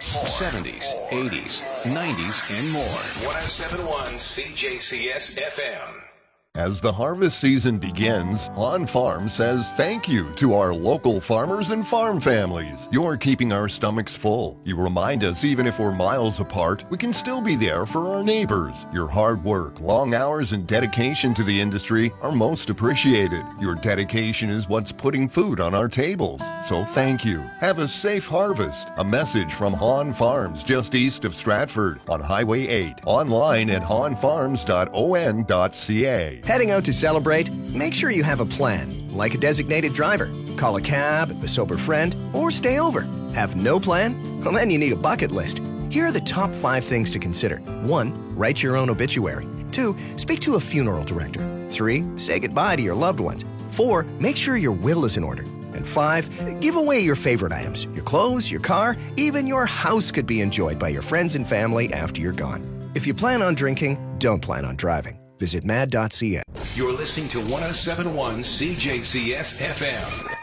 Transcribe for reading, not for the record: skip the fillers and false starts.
70s, 80s, 90s, and more. 1071 CJCS FM. As the harvest season begins, On Farm says thank you to our local farmers and farm families. You're keeping our stomachs full. You remind us even if we're miles apart, we can still be there for our neighbors. Your hard work, long hours, and dedication to the industry are most appreciated. Your dedication is what's putting food on our tables. So thank you. Have a safe harvest. A message from Hahn Farms just east of Stratford on Highway 8. Online at hahnfarms.on.ca. Heading out to celebrate? Make sure you have a plan, like a designated driver. Call a cab, a sober friend, or stay over. Have no plan? Well, then you need a bucket list. Here are the top 5 things to consider. 1. Write your own obituary. 2. Speak to a funeral director. 3. Say goodbye to your loved ones. 4. Make sure your will is in order. And 5. Give away your favorite items. Your clothes, your car, even your house could be enjoyed by your friends and family after you're gone. If you plan on drinking, don't plan on driving. Visit mad.ca. You're listening to 1071 CJCS FM.